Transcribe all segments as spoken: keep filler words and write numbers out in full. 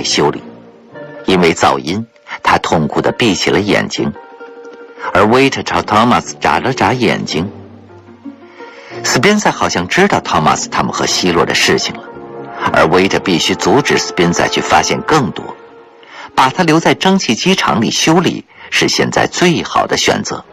修理，因为噪音，他痛苦地闭起了眼睛。而威特朝汤马斯眨了眨眼睛。斯宾塞好像知道汤马斯他们和希洛的事情了，而威特必须阻止斯宾塞去发现更多，把他留在蒸汽机厂里修理是现在最好的选择。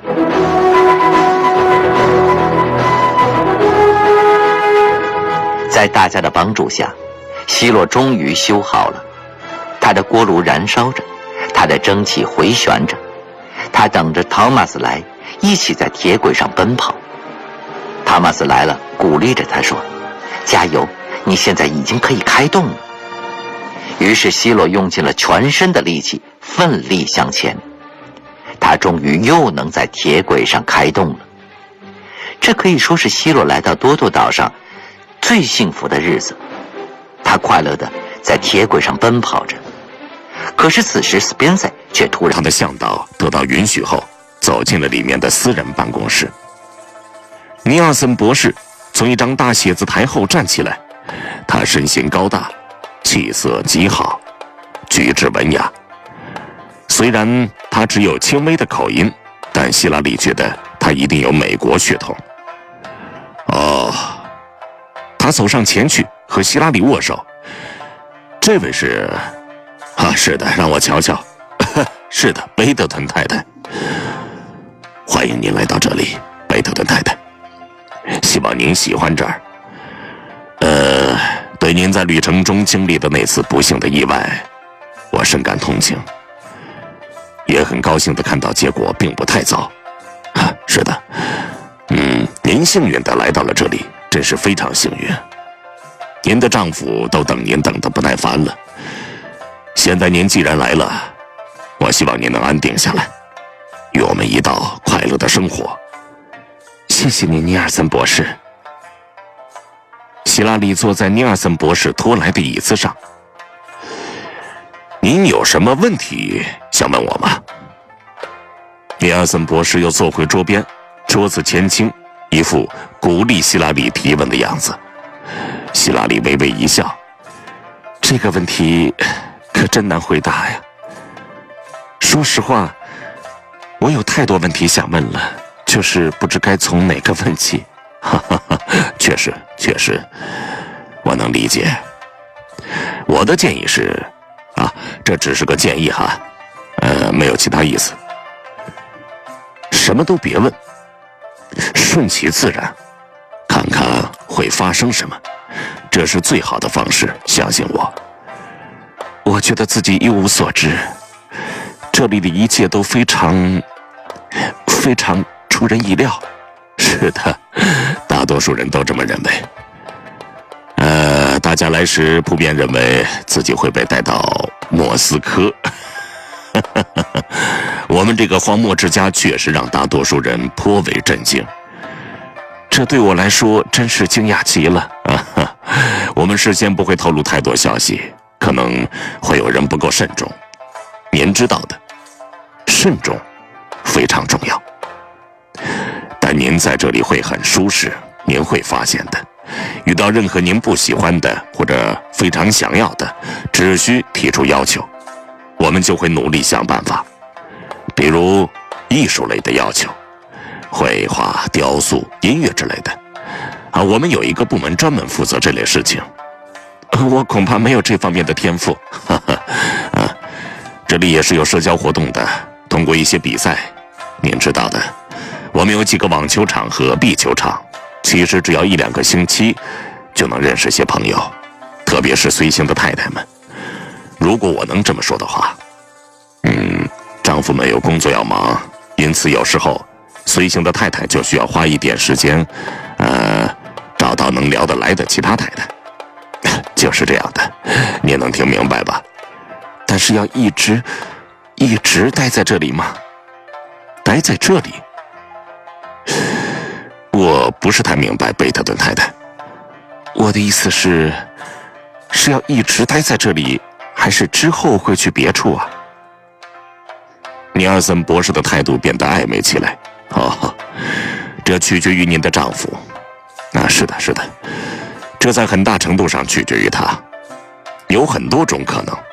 在大家的帮助下，希洛终于修好了。他的锅炉燃烧着，他的蒸汽回旋着，他等着汤马斯来，一起在铁轨上奔跑。汤马斯来了，鼓励着他说：“加油，你现在已经可以开动了。”于是希洛用尽了全身的力气，奋力向前。他终于又能在铁轨上开动了。这可以说是希洛来到多多岛上最幸福的日子。他快乐地在铁轨上奔跑着。可是此时斯宾塞却突然， 他的向导得到允许后，走进了里面的私人办公室。尼尔森博士从一张大写字台后站起来，他身形高大，气色极好，举止文雅。虽然他只有轻微的口音，但希拉里觉得他一定有美国血统。哦，他走上前去和希拉里握手。这位是……啊，是的，让我瞧瞧。是的，贝特顿太太。欢迎您来到这里，贝特顿太太。希望您喜欢这儿。呃，对您在旅程中经历的那次不幸的意外，我深感同情，也很高兴地看到结果并不太糟。啊，是的，嗯，您幸运地来到了这里，真是非常幸运。您的丈夫都等您等得不耐烦了。现在您既然来了，我希望您能安定下来，与我们一道快乐的生活。谢谢您，尼尔森博士。希拉里坐在尼尔森博士拖来的椅子上。您有什么问题想问我吗？尼尔森博士又坐回桌边，桌子前倾，一副鼓励希拉里提问的样子。希拉里微微一笑。这个问题可真难回答呀。说实话，我有太多问题想问了，就是不知该从哪个问起。哈哈哈，确实，确实，我能理解。我的建议是，啊，这只是个建议哈，呃，没有其他意思。什么都别问，顺其自然，看看会发生什么，这是最好的方式，相信我。我觉得自己一无所知，这里的一切都非常非常出人意料。是的，大多数人都这么认为。呃，大家来时普遍认为自己会被带到莫斯科。我们这个荒漠之家确实让大多数人颇为震惊，这对我来说真是惊讶极了。我们事先不会透露太多消息，可能会有人不够慎重。您知道的，慎重非常重要。但您在这里会很舒适，您会发现的。遇到任何您不喜欢的或者非常想要的，只需提出要求，我们就会努力想办法。比如艺术类的要求，绘画、雕塑、音乐之类的。啊，我们有一个部门专门负责这类事情。我恐怕没有这方面的天赋。哈哈，啊，这里也是有社交活动的，通过一些比赛，您知道的。我们有几个网球场和壁球场，其实只要一两个星期就能认识些朋友，特别是随行的太太们。如果我能这么说的话，嗯，丈夫们有工作要忙，因此有时候随行的太太就需要花一点时间，呃，找到能聊得来的其他太太。就是这样的，你能听明白吧？但是要一直一直待在这里吗？待在这里？我不是太明白，贝特顿太太。我的意思是，是要一直待在这里，还是之后会去别处啊？尼尔森博士的态度变得暧昧起来。哦，这取决于您的丈夫。啊，是的，是的，这在很大程度上取决于他。有很多种可能。